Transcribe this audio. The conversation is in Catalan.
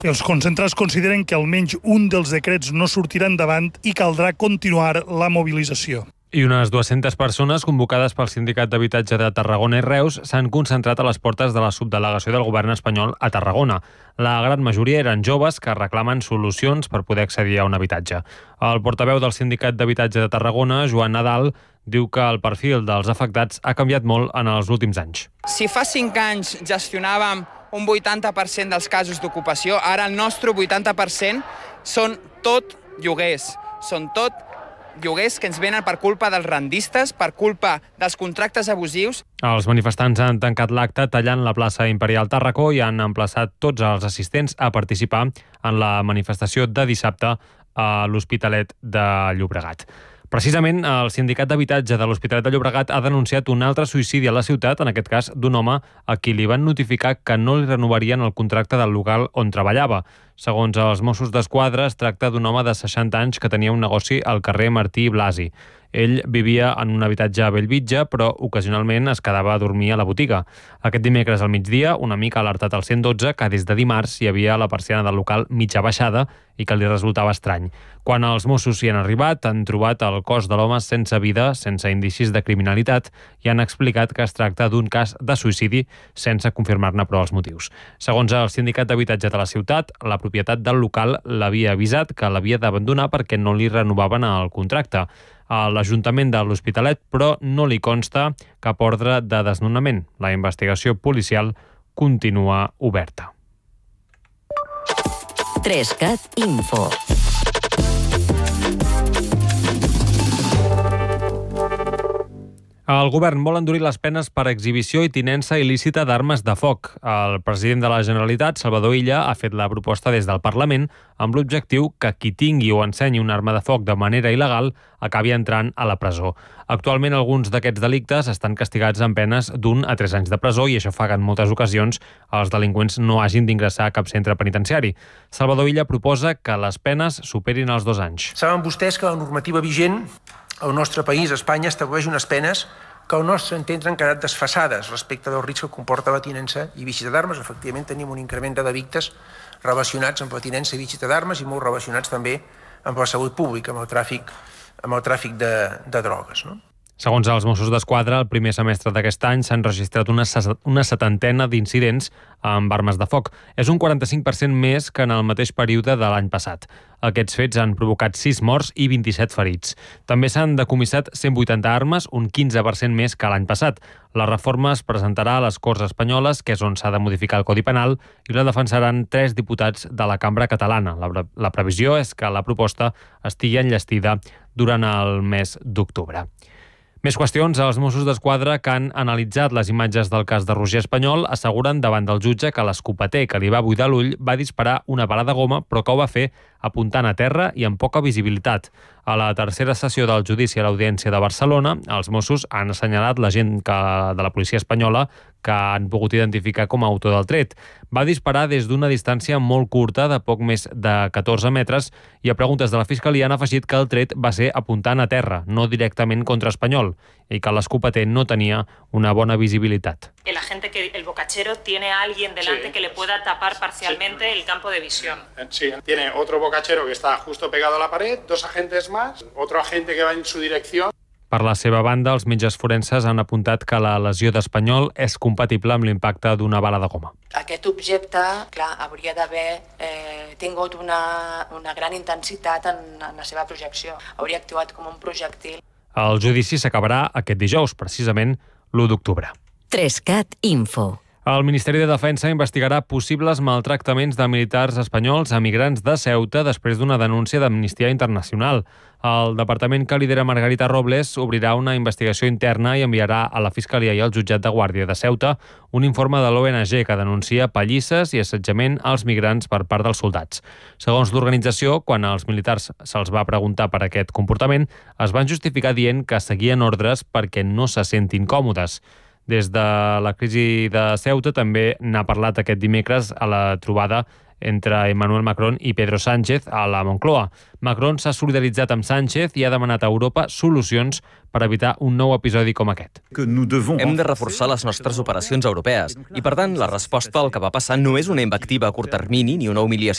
Els concentrats consideren que almenys un dels decrets no sortirà endavant i caldrà continuar la mobilització. I unes 200 persones convocades pel Sindicat d'Habitatge de Tarragona i Reus s'han concentrat a les portes de la subdelegació del govern espanyol a Tarragona. La gran majoria eren joves que reclamen solucions per poder accedir a un habitatge. El portaveu del Sindicat d'Habitatge de Tarragona, Joan Nadal, diu que el perfil dels afectats ha canviat molt en els últims anys. Si fa 5 anys gestionàvem un 80% dels casos d'ocupació, ara el nostre 80% són tot lloguers. Són tot lloguers que ens venen per culpa dels rendistes, per culpa dels contractes abusius. Els manifestants han tancat l'acte tallant la plaça Imperial Tàrraco i han emplaçat tots els assistents a participar en la manifestació de dissabte a l'Hospitalet de Llobregat. Precisament, el Sindicat d'Habitatge de l'Hospitalet de Llobregat ha denunciat un altre suïcidi a la ciutat, en aquest cas d'un home a qui li van notificar que no li renovarien el contracte del local on treballava. Segons els Mossos d'Esquadra, es tracta d'un home de 60 anys que tenia un negoci al carrer Martí i Blasi. Ell vivia en un habitatge a Bellvitge, però ocasionalment es quedava a dormir a la botiga. Aquest dimecres al migdia, un amic ha alertat al 112 que des de dimarts hi havia la persiana del local mitja baixada i que li resultava estrany. Quan els Mossos hi han arribat, han trobat el cos de l'home sense vida, sense indicis de criminalitat, i han explicat que es tracta d'un cas de suïcidi sense confirmar-ne però els motius. Segons el Sindicat d'Habitatge de la ciutat, la propietat del local l'havia avisat que l'havia d'abandonar perquè no li renovaven el contracte. A l'Ajuntament de l'Hospitalet, però no li consta cap ordre de desnonament. La investigació policial continua oberta. 3CAT Info. El govern vol endurir les penes per exhibició i tinença il·lícita d'armes de foc. El president de la Generalitat, Salvador Illa, ha fet la proposta des del Parlament amb l'objectiu que qui tingui o ensenyi una arma de foc de manera il·legal acabi entrant a la presó. Actualment, alguns d'aquests delictes estan castigats amb penes d'1 a 3 anys de presó i això fa que en moltes ocasions els delinqüents no hagin d'ingressar a cap centre penitenciari. Salvador Illa proposa que les penes superin els 2 anys. Saben vostès que la normativa vigent al nostre país, Espanya, estableix unes penes que al nostre entendre han quedat desfasades respecte del risc que comporta la tinença i visita d'armes. Efectivament, tenim un increment de delictes relacionats amb la tinença i visita d'armes i molt relacionats també amb la salut pública, amb el tràfic de drogues, no? Segons els Mossos d'Esquadra, el primer semestre d'aquest any s'han registrat una 70ena d'incidents amb armes de foc. És un 45% més que en el mateix període de l'any passat. Aquests fets han provocat 6 morts i 27 ferits. També s'han decomissat 180 armes, un 15% més que l'any passat. La reforma es presentarà a les Corts Espanyoles, que és on s'ha de modificar el Codi Penal, i la defensaran 3 diputats de la Cambra Catalana. La previsió és que la proposta estigui enllestida durant el mes d'octubre. Més qüestions. Els Mossos d'Esquadra que han analitzat les imatges del cas de Roger Espanyol asseguren davant del jutge que l'escopeter que li va buidar l'ull va disparar una bala de goma, però que ho va fer apuntant a terra i amb poca visibilitat. A la tercera sessió del judici a l'Audiència de Barcelona, els Mossos han assenyalat l'agent de la policia espanyola que han pogut identificar com a autor del tret. Va disparar des d'una distància molt curta de poc més de 14 metres i a preguntes de la Fiscalia han afegit que el tret va ser apuntant a terra, no directament contra Espanyol, i que l'escopeter no tenia una bona visibilitat. El agente, que el bocachero, tiene a alguien delante que le pueda tapar parcialmente el campo de visión. Sí, tiene otro bocachero que está justo pegado a la pared, 2 agentes más, otro agente que va en su dirección. Per la seva banda, els metges forenses han apuntat que la lesió d'Espanyol és compatible amb l'impacte d'una bala de goma. Aquest objecte, clar, hauria d'haver tingut una gran intensitat en la seva projecció. Hauria actuat com un projectil. El judici s'acabarà aquest dijous, precisament l'1 d'octubre. 3CAT Info. El Ministeri de Defensa investigarà possibles maltractaments de militars espanyols a migrants de Ceuta després d'una denúncia d'Amnistia Internacional. El departament que lidera Margarita Robles obrirà una investigació interna i enviarà a la Fiscalia i al Jutjat de Guàrdia de Ceuta un informe de l'ONG que denuncia pallisses i assetjament als migrants per part dels soldats. Segons l'organització, quan als militars se'ls va preguntar per aquest comportament, es van justificar dient que seguien ordres perquè no se sentin còmodes. Des de la crisi de Ceuta també n'ha parlat aquest dimecres a la trobada entre Emmanuel Macron i Pedro Sánchez a la Moncloa. Macron s'ha solidaritzat amb Sánchez i ha demanat a Europa solucions per evitar un nou episodi com aquest. Hem de reforçar les nostres operacions europees i, per tant, la resposta al que va passar no és una invectiva a curt termini ni una humiliació